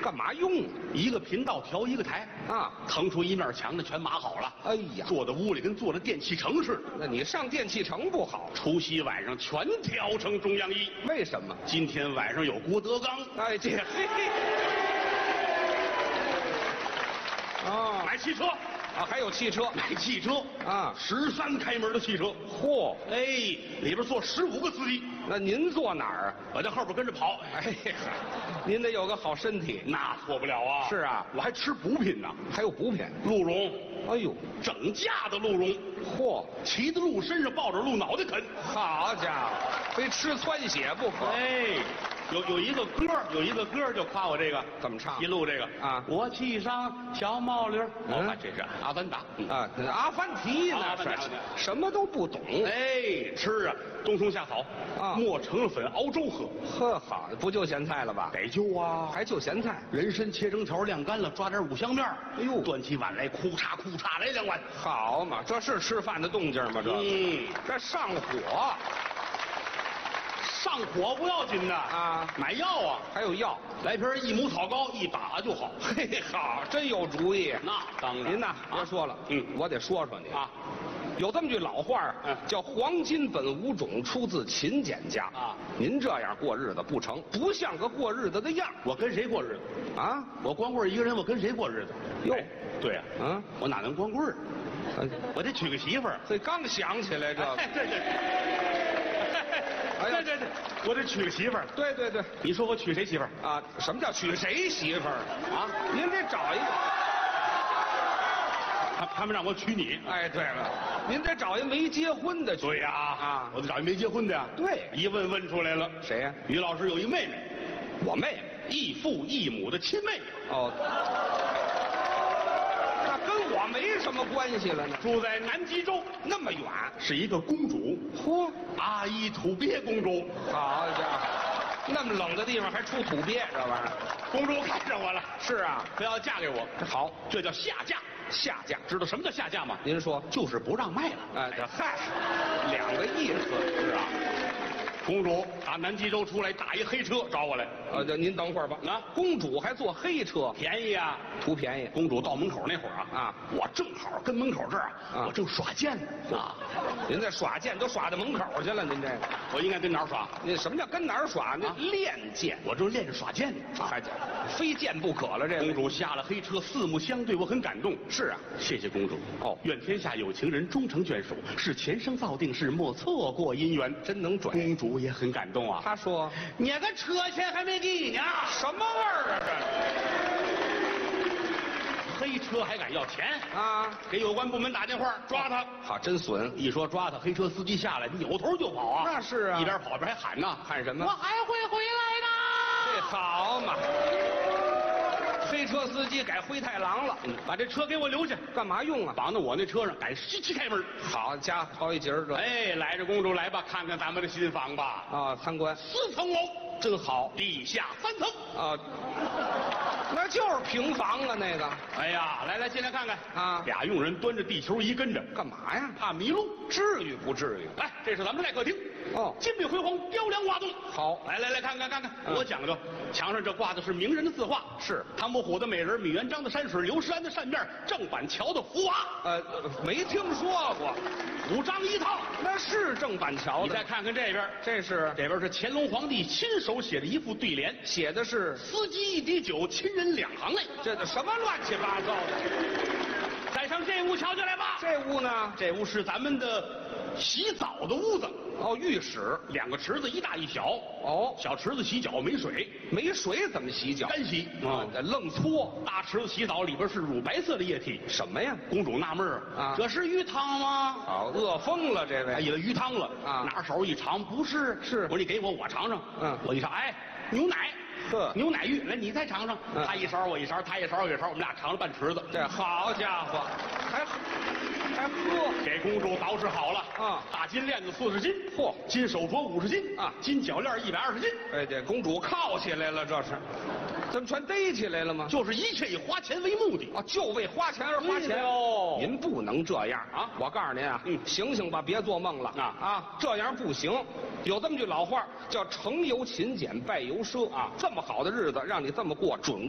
干嘛用啊？ 一个频道调一个台啊， 腾出一面墙的全码好了。 哎呀， 坐在屋里跟坐在电器城似的。 那你上电器城不好？ 除夕晚上全调成中央一。 为什么？ 今天晚上有郭德纲。 哎，这嘿。哦， 买汽车啊，还有汽车， 买汽车啊 ，13开门的汽车。 嚯， 哎，里边坐15个司机。 那您坐哪儿啊？ 我在后边跟着跑。 哎呀，您得有个好身体。 那错不了啊。 是啊， 我还吃补品呢， 还有补品， 鹿茸。 哎呦， 整架的鹿茸。 嚯， 骑在鹿身上，抱着鹿脑袋啃。 好家伙，非吃窜血不可。 哎，有一个歌就夸我这个。 怎么唱？ 一路这个啊， 我骑上小毛驴。这是阿凡达啊，阿凡提呢？什么都不懂。 哎，吃啊，冬虫夏草啊， 磨成了粉熬粥喝。 呵，好，不就咸菜了吧？ 得就啊， 还就咸菜。 人参切成条晾干了，抓点五香面。 哎呦， 端起碗来，哭嚓哭嚓来2碗。 好嘛，这是吃饭的动静吗？这上火。 上火不要紧的啊， 买药啊， 还有药， 来瓶益母草膏，一打就好。 嘿，好，真有主意。 那当然， 您呐，别说了，我得说说你啊。 有这么句老话叫“黄金本无种，出自勤俭家”啊。您这样过日子不成，不像个过日子的样。 我跟谁过日子啊？ 我光棍一个人，我跟谁过日子？ 哟， 对呀，我哪能光棍我得娶个媳妇儿。 这刚想起来这个， 对，我得娶个媳妇儿。 对， 你说我娶谁媳妇儿啊？什么叫娶谁媳妇儿啊？ 您得找一个。 他们让我娶你。 哎，对了，您得找一没结婚的娶。 对呀，啊，我得找一没结婚的呀。 对， 一问出来了， 谁呀？ 于老师有一妹妹， 我妹妹， 异父异母的亲妹妹。 哦，那跟我没什么关系了呢。 住在南极洲， 那么远， 是一个公主。 嚯， 阿依土鳖公主。 好家伙，那么冷的地方还出土鳖，这玩意儿。 公主看上我了。 是啊， 非要嫁给我。 好， 这叫下嫁。 下嫁， 知道什么叫下嫁吗？ 您说， 就是不让卖了。 哎，这嗨，2个意思。 是啊，公主打南极洲出来，打一黑车找我来。 您等会儿吧。啊，公主还坐黑车， 便宜啊， 图便宜。 公主到门口那会儿啊，我正好跟门口这儿我正耍剑呢啊。 您这耍剑都耍到门口去了，您这个， 我应该跟哪儿耍？ 您什么叫跟哪儿耍？您练剑， 我正练着耍剑呢。 还非剑不可了。这公主下了黑车，四目相对，我很感动。 是啊， 谢谢公主。 哦， 愿天下有情人终成眷属，是前生造定事，莫错过姻缘。 真能拽。 公主也很感动啊。 她说：“ 你个车钱还没给你呢。” 什么味儿啊这？黑车还敢要钱啊！ 给有关部门打电话抓他。 好，真损！ 一说抓他，黑车司机下来扭头就跑啊！ 那是啊， 一边跑一边还喊呢， 喊什么？ 我还会回来的。 这好嘛！黑车司机改灰太狼了， 把这车给我留下， 干嘛用啊？ 绑到我那车上，改17开门。 好，加好一截这。 哎，来着公主来吧，看看咱们的新房吧。 啊，参观 4层楼，真好，地下3层。 啊，那就是平房啊，那个。 哎呀，来进来看看啊！ 俩佣人端着地球仪跟着， 干嘛呀？ 怕迷路。 至于不至于？ 来，这是咱们的待客厅。 哦， 金碧辉煌，雕梁画栋。 好， 来看看，多讲究！墙上这挂的是名人的字画， 是唐伯虎的美人，米元璋的山水，刘诗安的扇面，郑板桥的福娃。 没听说过 ，5张一套， 那是郑板桥的。 你再看看这边，这边是乾隆皇帝亲手写的一副对联， 写的是司机一滴酒，亲人2行泪。 这什么乱七八糟的？ 再上这屋瞧瞧来吧。 这屋呢？ 这屋是咱们的洗澡的屋子。 哦，浴室 ，2个池子，一大一小。 哦， 小池子洗脚没水， 没水怎么洗脚？ 干洗啊，愣搓。 大池子洗澡，里边是乳白色的液体。 什么呀？ 公主纳闷啊，这是鱼汤吗？ 好，饿疯了这位， 以为鱼汤了啊！拿手一尝，不是， 是。 我说你给我尝尝。我一尝，哎，牛奶。 呵， 牛奶浴，来你再尝尝。他一勺我一勺，他一勺我一勺，我们俩尝了半池子。 这好家伙，还喝， 给公主捯饬好了啊！大金链子40斤， 嚯！ 金手镯50斤啊！金脚链120斤。 哎，这公主铐起来了，这是，怎么全逮起来了吗？ 就是一切以花钱为目的啊，就为花钱而花钱哦！ 您不能这样啊！我告诉您啊，醒醒吧，别做梦了啊！这样不行。有这么句老话叫“成由勤俭，败由奢”啊！这么好的日子让你这么过，准。